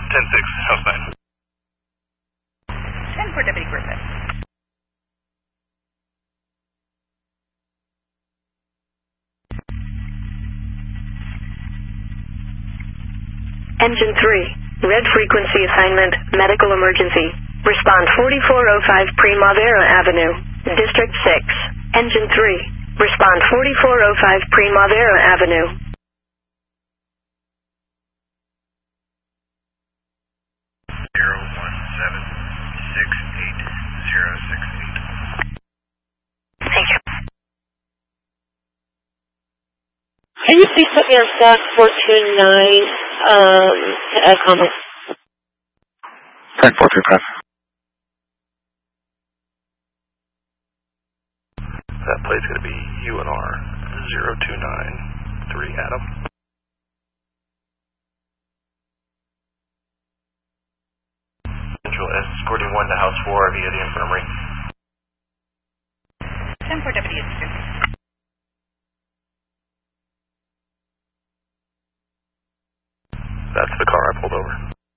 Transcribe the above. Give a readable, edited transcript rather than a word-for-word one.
10-6, house 9. 10 for Deputy Griffith. Engine 3, red frequency assignment, medical emergency. Respond 4405 Primavera Avenue, District 6. Engine 3, respond 4405 Primavera Avenue. Thank you. Can you please put me on staff 429 to add comment? 10-425. That plate's going to be UNR 0293 Adam. Central escorting 1 to house 4 via the infirmary. 10 for Deputy Assistant. That's the car I pulled over.